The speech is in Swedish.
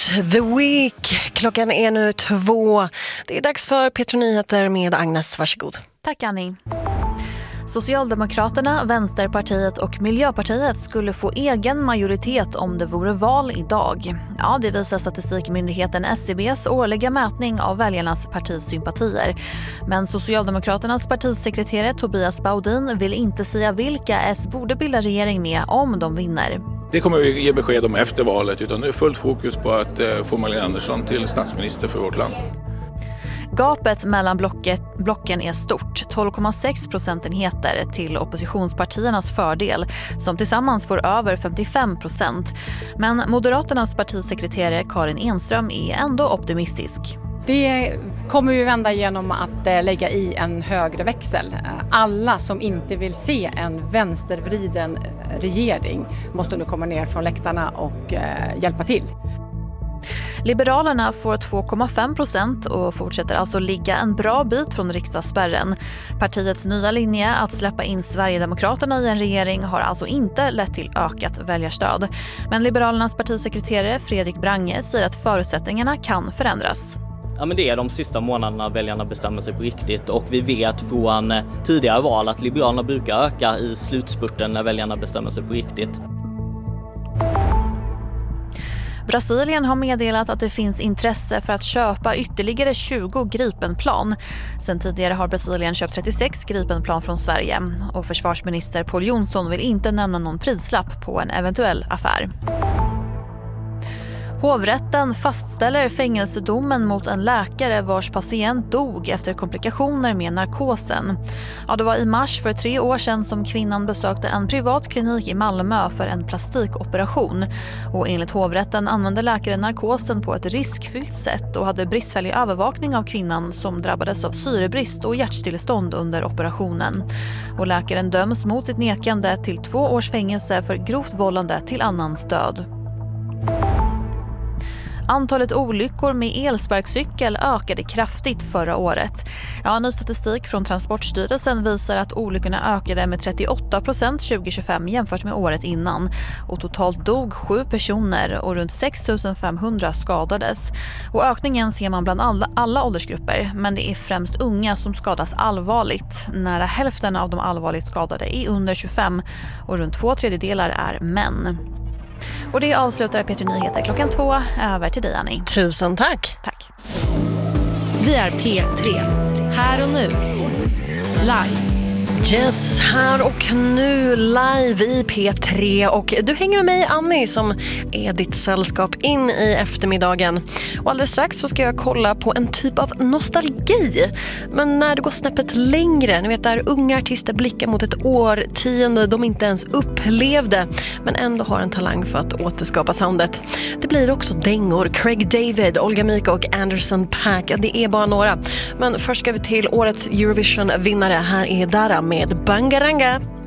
The Week. Klockan är nu 2. Det är dags för Petro Nyheter med Agnes. Varsågod. Tack Annie. Socialdemokraterna, Vänsterpartiet och Miljöpartiet skulle få egen majoritet om det vore val idag. Ja, det visar statistikmyndigheten SCBs årliga mätning av väljarnas partisympatier. Men Socialdemokraternas partisekreterare Tobias Baudin vill inte säga vilka S borde bilda regering med om de vinner. Det kommer vi ge besked om efter valet, utan nu är fullt fokus på att få Magdalena Andersson till statsminister för vårt land. Gapet mellan blocken är stort, 12,6 procentenheter till oppositionspartiernas fördel, som tillsammans får över 55%. Men Moderaternas partisekreterare Karin Enström är ändå optimistisk. Det kommer vi vända genom att lägga i en högre växel. Alla som inte vill se en vänstervriden regering måste nu komma ner från läktarna och hjälpa till. Liberalerna får 2,5% och fortsätter alltså ligga en bra bit från riksdagsspärren. Partiets nya linje att släppa in Sverigedemokraterna i en regering har alltså inte lett till ökat väljarstöd. Men Liberalernas partisekreterare Fredrik Brange säger att förutsättningarna kan förändras. Ja, men det är de sista månaderna väljarna bestämmer sig på riktigt, och vi vet från tidigare val att Liberalerna brukar öka i slutspurten när väljarna bestämmer sig på riktigt. Brasilien har meddelat att det finns intresse för att köpa ytterligare 20 Gripenplan. Sen tidigare har Brasilien köpt 36 Gripenplan från Sverige, och försvarsminister Pål Jonsson vill inte nämna någon prislapp på en eventuell affär. Hovrätten fastställer fängelsedomen mot en läkare vars patient dog efter komplikationer med narkosen. Ja, det var i mars för 3 år sedan som kvinnan besökte en privat klinik i Malmö för en plastikoperation. Och enligt hovrätten använde läkaren narkosen på ett riskfyllt sätt och hade bristfällig övervakning av kvinnan som drabbades av syrebrist och hjärtstillestånd under operationen. Och läkaren döms mot sitt nekande till 2 års fängelse för grovt vållande till annans död. Antalet olyckor med elsparkcykel ökade kraftigt förra året. Ja, ny statistik från Transportstyrelsen visar att olyckorna ökade med 38% 2025 jämfört med året innan. Och totalt dog 7 personer och runt 6 500 skadades. Och ökningen ser man bland alla åldersgrupper, men det är främst unga som skadas allvarligt. Nära hälften av de allvarligt skadade är under 25 och runt 2/3 är män. Och det avslutar Petro Nyheter klockan 2. Över till dig, Annie. Tusen tack. Tack. Vi är P3. Här och nu. Live. Yes, här och nu live i P3, och du hänger med mig, Annie, som är ditt sällskap in i eftermiddagen. Och alldeles strax så ska jag kolla på en typ av nostalgi, men när det går snäppet längre, ni vet, där unga artister blickar mot ett årtionde de inte ens upplevde, men ändå har en talang för att återskapa soundet. Det blir också dängor, Craig David, Olga Myka och Anderson .Paak, det är bara några. Men först ska vi till årets Eurovision-vinnare. Här är Dara med Bangaranga.